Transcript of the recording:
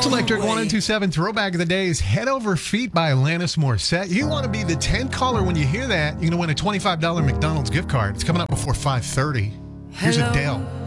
It's Electric 1027 Throwback of the Days. Head Over Feet by Alanis Morissette. You want to be the 10th caller when you hear that. You're going to win a $25 McDonald's gift card. It's coming up before 5:30. Here's Adele.